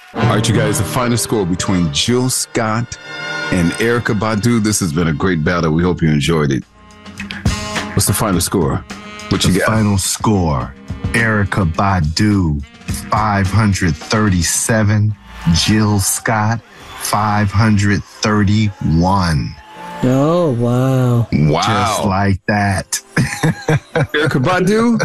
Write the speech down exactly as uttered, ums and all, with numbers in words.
All right, you guys, the final score between Jill Scott and Erykah Badu. This has been a great battle. We hope you enjoyed it. What's the final score? What you the got? Final score, Erykah Badu, five hundred thirty-seven. Jill Scott, five hundred thirty-one. Oh, wow. Wow. Just like that. Erykah Badu